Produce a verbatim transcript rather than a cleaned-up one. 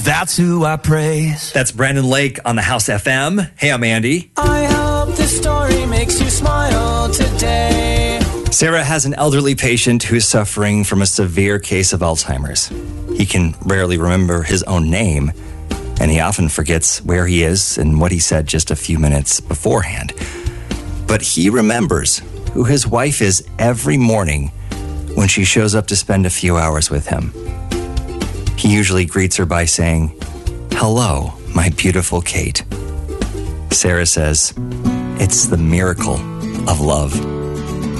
That's who I praise. That's Brandon Lake on the House F M. Hey, I'm Andy. I hope this story makes you smile today. Sarah has an elderly patient who is suffering from a severe case of Alzheimer's. He can rarely remember his own name, and he often forgets where he is and what he said just a few minutes beforehand. But he remembers who his wife is every morning when she shows up to spend a few hours with him. He usually greets her by saying, "Hello, my beautiful Kate." Sarah says, "It's the miracle of love."